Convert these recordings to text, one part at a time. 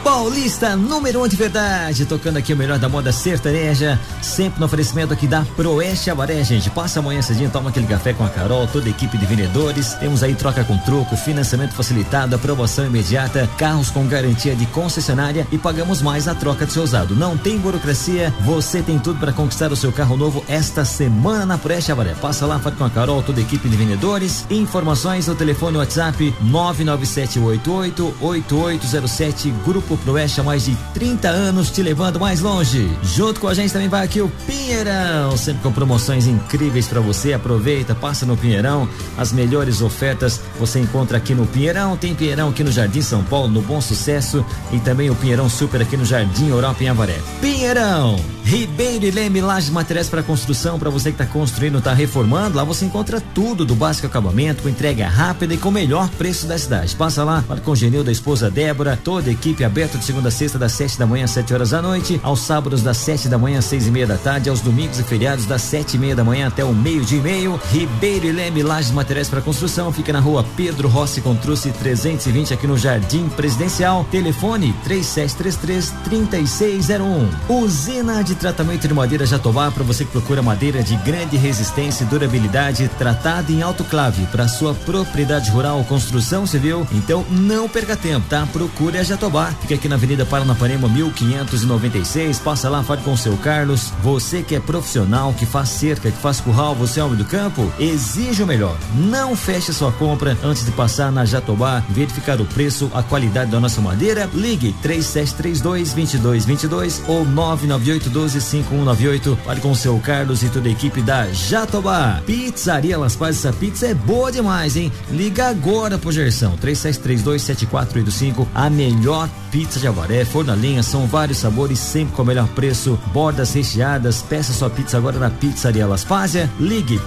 Paulista, número 1 de verdade, tocando aqui o melhor da moda sertaneja, sempre no oferecimento aqui da Proeste Avaré, gente. Passa amanhã cedinho, toma aquele café com a Carol, toda a equipe de vendedores. Temos aí troca com troco, financiamento facilitado, aprovação imediata, carros com garantia de concessionária e pagamos mais a troca do seu usado. Não tem burocracia, você tem tudo para conquistar o seu carro novo esta semana na Proeste Avaré. Passa lá, fale com a Carol, toda a equipe de vendedores. Informações no telefone WhatsApp 997888807, Grupo Proeste há mais de 30 anos, te levando mais longe. Junto com a gente também vai aqui o Pinheirão, sempre com promoções incríveis para você. Aproveita, passa no Pinheirão, as melhores ofertas você encontra aqui no Pinheirão. Tem Pinheirão aqui no Jardim São Paulo, no Bom Sucesso, e também o Pinheirão Super aqui no Jardim Europa em Avaré. Pinheirão, Ribeiro e Leme, lajes, materiais para construção, para você que está construindo, está reformando, lá você encontra tudo do básico acabamento, com entrega rápida e com o melhor preço da cidade. Passa lá, fala com o Genil da esposa Débora, toda a equipe aberta de segunda a sexta, das 7 da manhã às 7 horas da noite, aos sábados das 7 da manhã às 6:30 da tarde, aos domingos e feriados das 7:30 da manhã até o meio-dia e meio. Ribeiro e Leme, lajes, materiais para construção, fica na rua Pedro Rossi Contrucci 320, aqui no Jardim Presidencial. Telefone 3733-3601. Usina de tratamento de madeira Jatobá, para você que procura madeira de grande resistência e durabilidade, tratada em autoclave para sua propriedade rural ou construção civil. Então não perca tempo, tá? Procure a Jatobá, fica aqui na Avenida Paranapanema 1596. Passa lá, fale com o seu Carlos. Você que é profissional, que faz cerca, que faz curral, você é homem do campo, exige o melhor. Não feche sua compra antes de passar na Jatobá, verificar o preço, a qualidade da nossa madeira. Ligue 3732-2222 ou 99812-5198. Fale com o seu Carlos e toda a equipe da Jatobá. Pizzaria Las Pazes, essa pizza é boa demais, hein? Liga agora pro Gerson 3732-7485. A melhor pizza de Avaré, forno a lenha, são vários sabores, sempre com o melhor preço, bordas recheadas. Peça sua pizza agora na Pizzaria Las Pazes. Ligue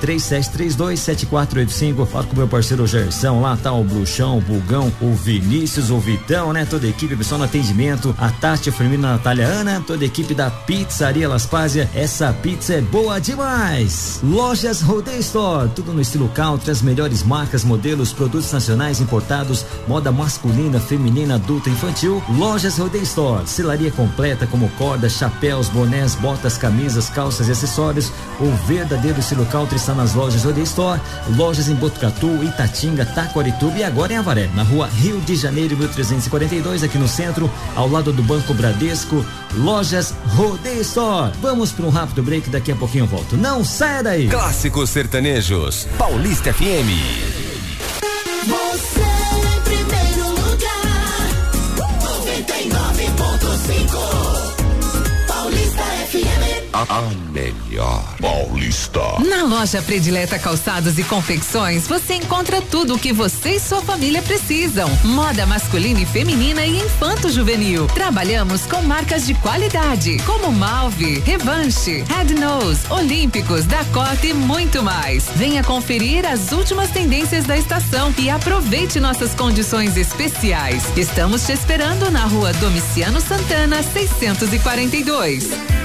3732-7485. Fala com o meu parceiro Gerson, lá tá o Bruxão, o Bulgão, o Vinícius, o Vitão, né? Toda a equipe, pessoal no atendimento, a Tati, a Firmina, a Natália, Ana, toda a equipe da Pizzaria Las Pazes. Essa pizza é boa demais. Lojas Rodeio Store, tudo no estilo country, as melhores marcas, modelos, produtos nacionais importados, moda masculina, feminina, adulta, infantil. Lojas Rodeio Store, selaria completa como cordas, chapéus, bonés, botas, camisas, calças e acessórios. O verdadeiro estilo country está nas lojas Rodeio Store. Lojas em Botucatu, Itatinga, Taquarituba e agora em Avaré, na rua Rio de Janeiro 1342, aqui no centro, ao lado do Banco Bradesco. Lojas Rodeio Store. Vamos para um rápido break, daqui a pouquinho eu volto. Não saia daí. Clássicos sertanejos, Paulista FM. Você em primeiro lugar, 99.5, Paulista FM. A melhor Paulista. Na loja Predileta Calçados e Confecções, você encontra tudo o que você e sua família precisam. Moda masculina e feminina e infanto-juvenil. Trabalhamos com marcas de qualidade, como Malve, Revanche, Red Nose, Olímpicos, Dakota e muito mais. Venha conferir as últimas tendências da estação e aproveite nossas condições especiais. Estamos te esperando na rua Domiciano Santana, 642.